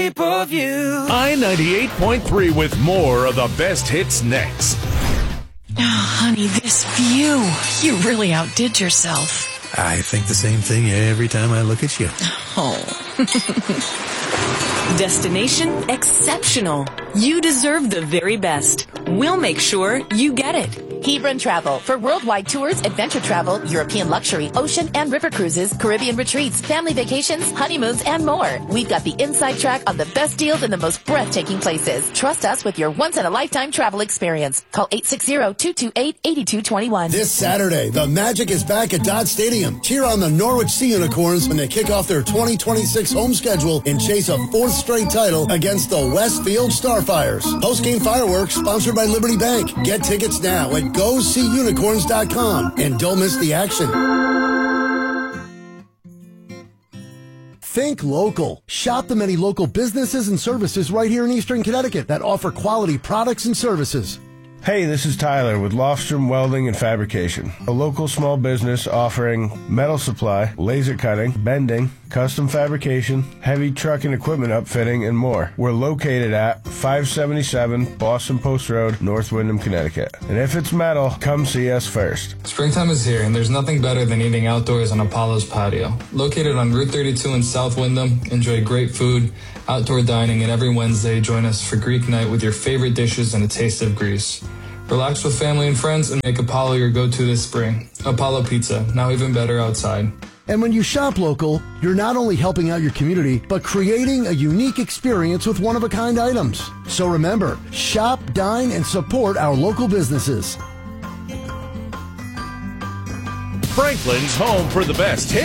pay-per-view. I-98.3 with more of the best hits next. Oh, honey, this view. You really outdid yourself. I think the same thing every time I look at you. Oh. Destination exceptional. You deserve the very best. We'll make sure you get it. Hebron Travel for worldwide tours, adventure travel, European luxury, ocean and river cruises, Caribbean retreats, family vacations, honeymoons, and more. We've got the inside track on the best deals in the most breathtaking places. Trust us with your once-in-a-lifetime travel experience. Call 860-228-8221. This Saturday, the Magic is back at Dodge Stadium. Cheer on the Norwich Sea Unicorns when they kick off their 2026 home schedule and chase a fourth straight title against the Westfield Starfires. Post-game fireworks sponsored by Liberty Bank. Get tickets now at GoSeeUnicorns.com and don't miss the action. Think local. Shop the many local businesses and services right here in Eastern Connecticut that offer quality products and services. Hey, this is Tyler with Lofstrom Welding and Fabrication, a local small business offering metal supply, laser cutting, bending, custom fabrication, heavy truck and equipment upfitting, and more. We're located at 577 Boston Post Road, North Windham, Connecticut. And if it's metal, come see us first. Springtime is here, and there's nothing better than eating outdoors on Apollo's patio. Located on Route 32 in South Windham, enjoy great food, outdoor dining, and every Wednesday, join us for Greek night with your favorite dishes and a taste of Greece. Relax with family and friends and make Apollo your go-to this spring. Apollo Pizza, now even better outside. And when you shop local, you're not only helping out your community, but creating a unique experience with one-of-a-kind items. So remember, shop, dine, and support our local businesses. Franklin's home for the best hits.